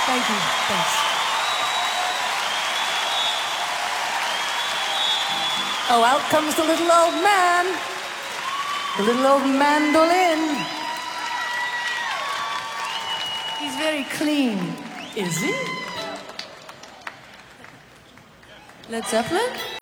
Thank you. Thanks. Oh, out comes the little old man. The little old mandolin. He's very clean. Is he? Led Zeppelin?